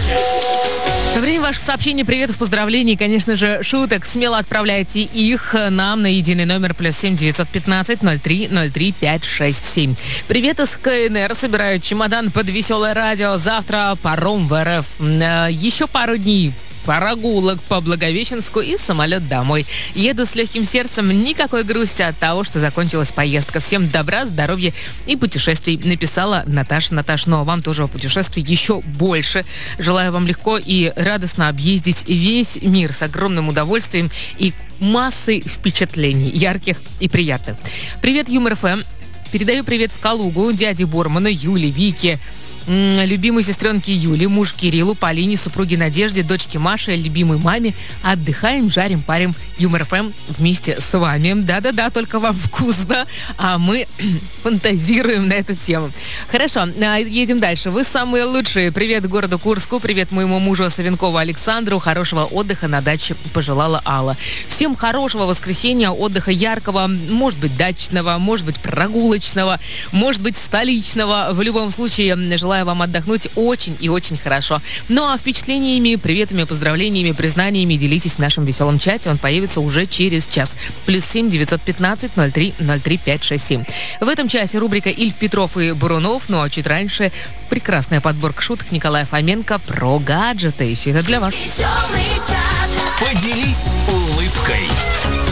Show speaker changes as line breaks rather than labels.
Время ваших сообщений, приветов, поздравлений, конечно же, шуток. Смело отправляйте их нам на единый номер +7 915 03 03 567. Привет из КНР. Собираю чемодан под веселое радио. Завтра паром в РФ. Еще пару дней прогулок по Благовещенску и самолет домой. Еду с легким сердцем, никакой грусти от того, что закончилась поездка. Всем добра, здоровья и путешествий, написала Наташа. Наташа, ну а вам тоже путешествий еще больше. Желаю вам легко и радостно объездить весь мир с огромным удовольствием и массой впечатлений, ярких и приятных. Привет, Юмор ФМ. Передаю привет в Калугу дяде Борману, Юле, Вике, любимой сестренке Юле, муж Кириллу, Полине, супруге Надежде, дочке Маше, любимой маме. Отдыхаем, жарим, парим. Юмор ФМ вместе с вами. Да-да-да, только вам вкусно, а мы фантазируем на эту тему. Хорошо, едем дальше. Вы самые лучшие. Привет городу Курску, привет моему мужу Савенкову Александру. Хорошего отдыха на даче пожелала Алла. Всем хорошего воскресенья, отдыха яркого, может быть дачного, может быть прогулочного, может быть столичного. В любом случае, желаю вам отдохнуть очень и очень хорошо. Ну а впечатлениями, приветами, поздравлениями, признаниями делитесь в нашем веселом чате. Он появится уже через час. +7 915 03 03 567. В этом часе рубрика Ильф, Петров и Бурунов. Ну а чуть раньше прекрасная подборка шуток Николая Фоменко про гаджеты. И все это для вас.
Поделись улыбкой.